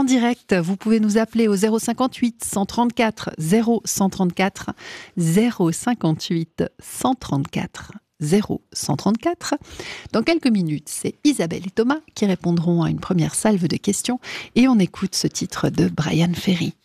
en direct. Vous pouvez nous appeler au 058 134 0134 058 134 0134. Dans quelques minutes, c'est Isabelle et Thomas qui répondront à une première salve de questions et on écoute ce titre de Bryan Ferry.